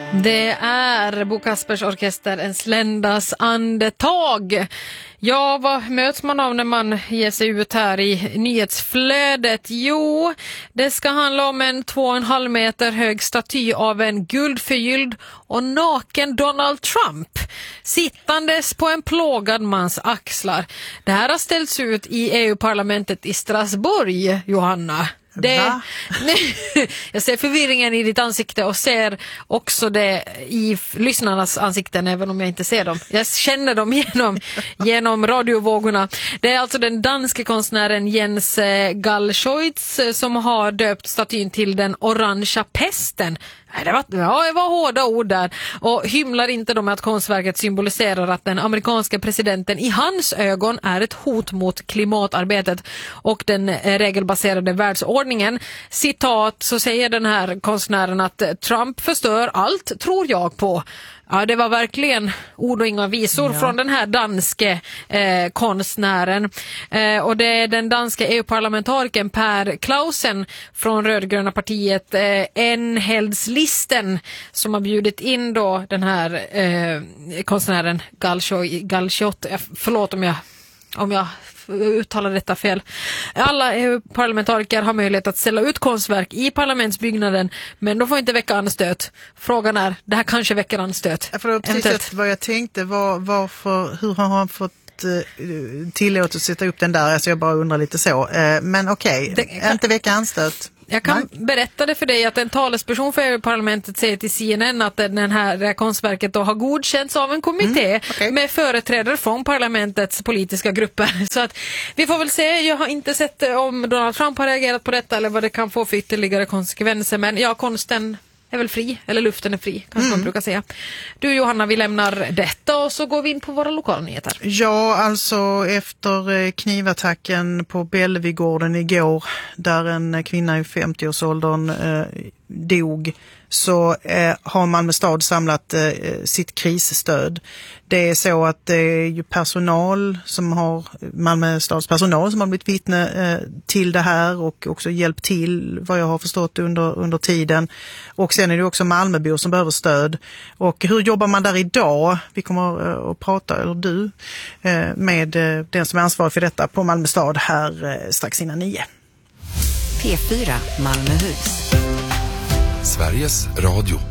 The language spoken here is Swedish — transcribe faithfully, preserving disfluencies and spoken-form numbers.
Det är Bo Kaspers Orkester, En sländas andetag. Ja, vad möts man av när man ger sig ut här i nyhetsflödet? Jo, det ska handla om en två och en halv meter hög staty av en guldförgylld och naken Donald Trump sittandes på en plågad mans axlar. Det här har ställts ut i E U-parlamentet i Strasbourg, Johanna. Det, jag ser förvirringen i ditt ansikte och ser också det i lyssnarnas ansikten, även om jag inte ser dem. Jag känner dem genom, genom radiovågorna. Det är alltså den danske konstnären Jens Galschiøt som har döpt statyn till den orangea pesten. Det var, ja, det var hårda ord där. Och hymlar inte de med att konstverket symboliserar att den amerikanska presidenten i hans ögon är ett hot mot klimatarbetet och den regelbaserade världsordningen. Citat, så säger den här konstnären att Trump förstör allt, tror jag på. Ja, det var verkligen ord och inga visor ja. från den här danske eh, konstnären. Eh, och det är den danska E U-parlamentarikern Per Clausen från rödgröna partiet eh, Enhedslisten som har bjudit in då den här eh, konstnären Galschiøt. Förlåt om jag, om jag uttalar detta fel. Alla E U-parlamentariker har möjlighet att ställa ut konstverk i parlamentsbyggnaden, men de får inte väcka anstöt. Frågan är, det här kanske väcker anstöt. Ja, för precis vad jag tänkte var, varför, hur har han fått tillåt att sätta upp den där? Alltså jag bara undrar lite så. Men okej, okay. inte väcka anstöt. Jag kan Nej. berätta det för dig att en talesperson för parlamentet säger till C N N att den här det här konstverket då har godkänts av en kommitté mm, okay. med företrädare från parlamentets politiska grupper. Så att vi får väl se. Jag har inte sett om Donald Trump har reagerat på detta eller vad det kan få för ytterligare konsekvenser. Men ja, konsten är väl fri, eller luften är fri, kanske mm. man brukar säga. Du Johanna, vi lämnar detta och så går vi in på våra lokala nyheter. Ja, alltså efter knivattacken på Bellevigården igår, där en kvinna i femtioårsåldern eh, dog, så eh, har Malmö stad samlat eh, sitt krisstöd. Det är så att det är ju personal som har, Malmö stads personal som har blivit vittne eh, till det här och också hjälpt till, vad jag har förstått, under, under tiden. Och sen är det också Malmöbor som behöver stöd. Och hur jobbar man där idag? Vi kommer eh, att prata, eller du, eh, med eh, den som är ansvarig för detta på Malmö stad här eh, strax innan nio. P fyra Malmöhus. Sveriges Radio.